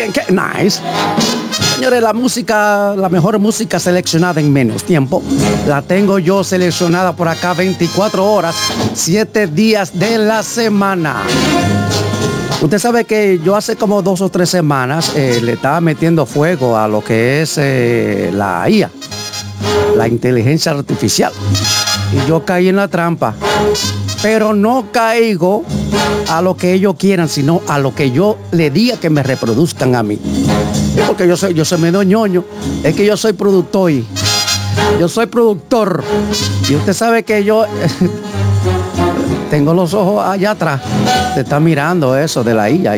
bien, qué nice. Señores, la música, la mejor música seleccionada en menos tiempo, la tengo yo seleccionada por acá 24 horas, 7 días de la semana. Usted sabe que yo hace como 2 o 3 semanas le estaba metiendo fuego a lo que es la IA, la inteligencia artificial. Y yo caí en la trampa. Pero no caigo a lo que ellos quieran, sino a lo que yo le diga que me reproduzcan a mí. Porque yo soy medio ñoño. Es que yo soy productor. Yo soy productor. Y usted sabe que yo tengo los ojos allá atrás. Te está mirando eso de la IA.